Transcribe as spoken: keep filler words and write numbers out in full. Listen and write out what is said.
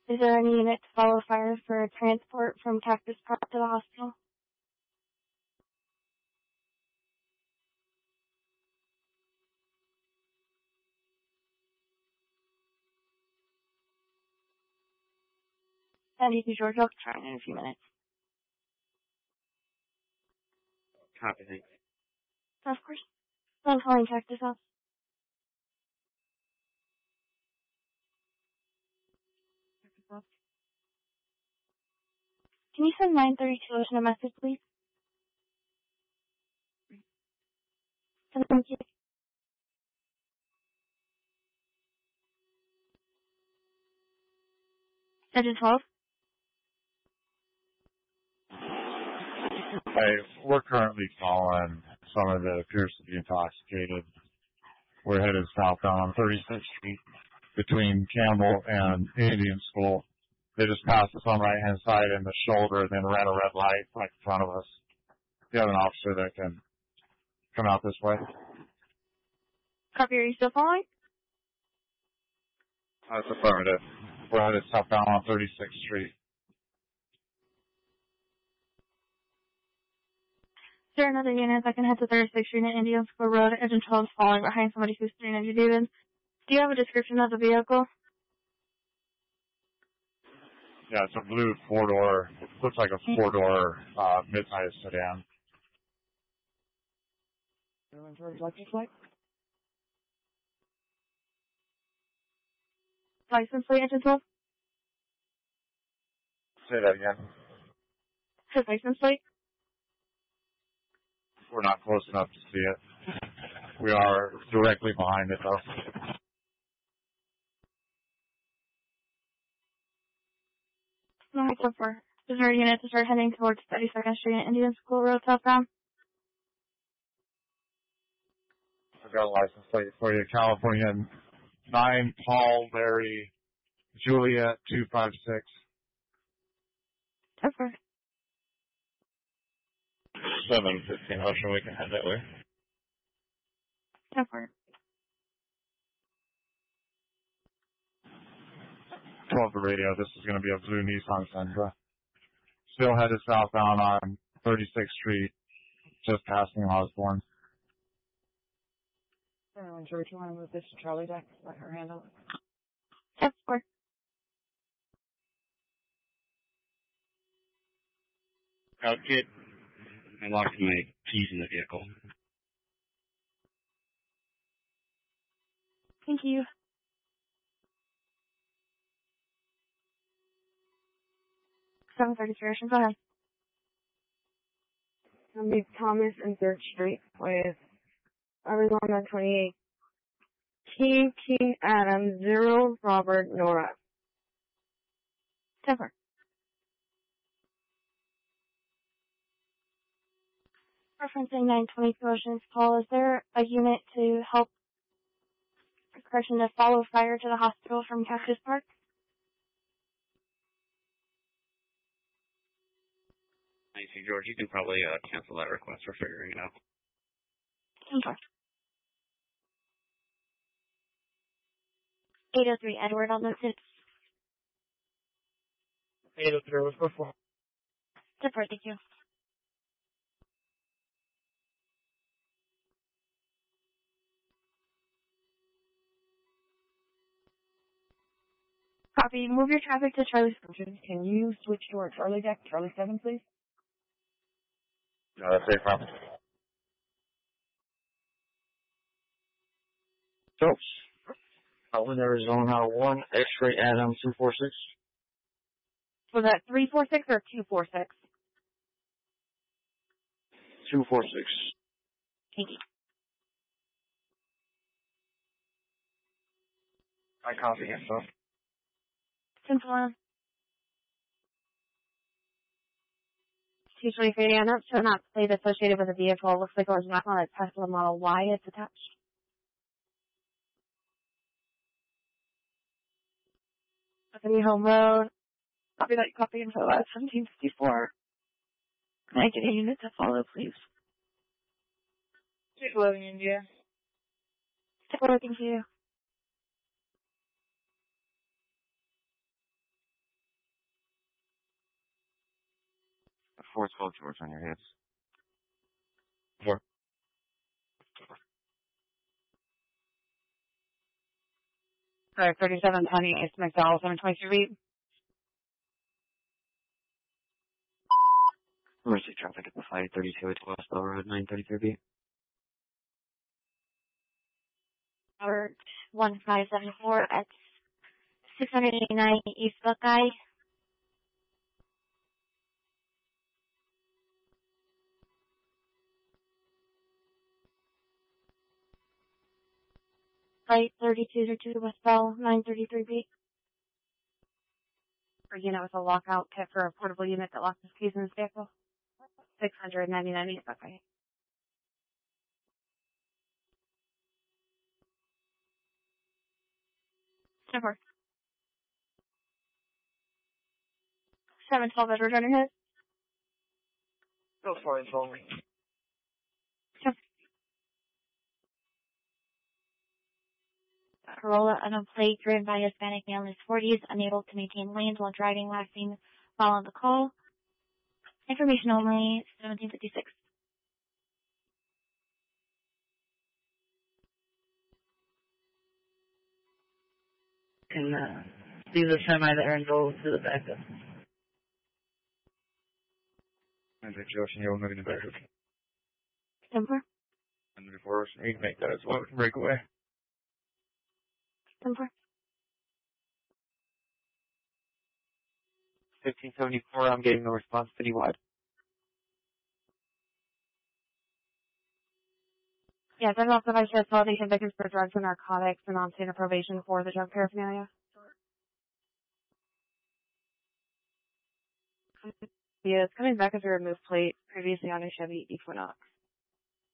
Is there any unit to follow fire for transport from Cactus Park to the hospital? ninety-two George, I'll try in a few minutes. Copy, thanks. Of course. I'm calling Cactus House. Can you send nine thirty-two Ocean a message, please? Thank you. Engine twelve? Hey, we're currently following someone that appears to be intoxicated. We're headed southbound on thirty-sixth Street between Campbell and Indian School. They just passed us on the right-hand side in the shoulder and then ran a red light right in front of us. Do you have an officer that can come out this way? Copy, are you still following? That's affirmative. We're headed southbound on thirty-sixth Street. Is there another unit that can head to thirty-sixth Street and Indian School Road? Engine twelve is following behind somebody who's three ninety David. Do you have a description of the vehicle? Yeah, it's a blue four-door, looks like a four-door uh, mid-sized sedan. Everyone George license plate? License plate, Engine twelve? Say that again. His license plate? We're not close enough to see it. We are directly behind it, though. No, so far. Is there a unit to start heading towards thirty-second Street and Indian School Road southbound? I've got a license plate for you. California nine Paul Larry Juliet two five six. Okay. seven fifteen Ocean, we can head that way. Okay. twelve to radio, this is going to be a blue Nissan Sentra. Still headed southbound on thirty-sixth Street, just passing Osborne. Everyone George, you want to move this to Charlie Deck? Let her handle it. Of course. Okay. I locked my keys in the vehicle. Thank you. seven thirty-three Ocean, go ahead. I'll meet Thomas and third Street with Arizona twenty-eight. King, King, Adam, zero, Robert, Nora. Temper. Referencing nine twenty-two Ocean's call, is there a unit to help, correction, to follow fire to the hospital from Cactus Park? Thank you, George. You can probably uh, cancel that request for figuring it out. Okay. eight oh three Edward on the six. eight oh three was before. Temper, thank you. Copy. Move your traffic to Charlie. Can you switch to our Charlie Deck, Charlie seven, please? No, that's a problem. So, Outland, Arizona, one X-ray Adam two four six. Was that three four six or two four six? two four six. Thank you. I copy it, so. Simple one. two twenty-three, I'm not sure not plate associated with the vehicle. It looks like it was not on a Tesla Model Y. It's attached. Bethany Home Road. Copy that, copy info at seventeen fifty-four. Can I get a unit to follow, please? Keep loading, India. Thank you. four twelve George on your hips. Four. Sorry, thirty-seven twenty, East McDowell, seven twenty-three beat. Emergency traffic at the five thirty-two at twelve Bell Road, nine thirty-three beat. Robert one five seven four at six eighty-nine East Buckeye. Flight thirty-two to two West Bell, nine thirty-three B. For unit with a lockout kit for a portable unit that locks his keys in his vehicle. six ninety-nine East Buckeye. Number. seven twelve Edward running his. Go for it, only. Corolla unknown plate driven by a Hispanic male in his forties, unable to maintain lanes while driving, last seen following the call. Information only, seventeen fifty-six. Can uh, leave the semi there and go to the backup. I'm Victor Ocean here, we're moving to backup. Number. And before Ocean, you can make that as well, we can break away. Number. fifteen seventy-four, I'm getting the response citywide. Yeah, then also by share assault, convicted for drugs and narcotics and on state of probation for the drug paraphernalia. He is coming back as a removed plate, previously on a Chevy Equinox.